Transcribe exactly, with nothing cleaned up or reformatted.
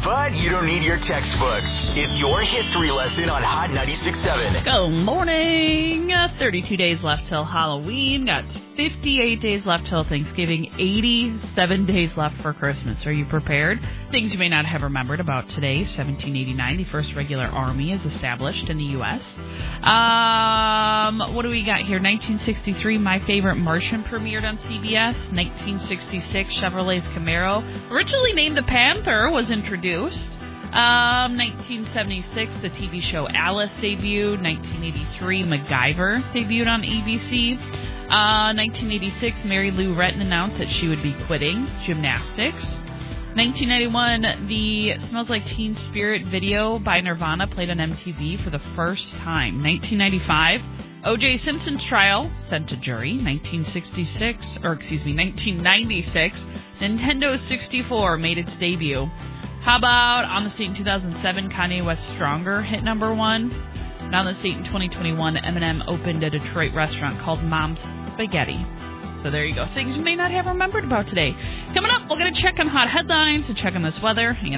but you don't need your textbooks. It's your history lesson on Hot ninety-six point seven. Good morning. Uh, thirty-two days left till Halloween. Got fifty-eight days left till Thanksgiving. eighty-seven days left for Christmas. Are you prepared? Things you may not have remembered about today. seventeen eighty-nine, the first regular army is established in the U S Um, what do we got here? nineteen sixty-three, My Favorite Martian premiered on C B S. nineteen sixty-six, Chevrolet's Camaro, originally named the Panther, was introduced. Um, nineteen seventy-six, the T V show Alice debuted. nineteen eighty-three, MacGyver debuted on A B C. Uh, nineteen eighty-six, Mary Lou Retton announced that she would be quitting gymnastics. nineteen ninety-one, the Smells Like Teen Spirit video by Nirvana played on M T V for the first time. nineteen ninety-five, O J Simpson's trial sent to jury. nineteen sixty-six, or excuse me, nineteen ninety-six, Nintendo sixty-four made its debut. How about on the state in two thousand seven, Kanye West Stronger hit number one. And on the state in twenty twenty-one, Eminem opened a Detroit restaurant called Mom's Spaghetti. So there you go. Things you may not have remembered about today. Coming up, we'll get a check on hot headlines, a check on this weather.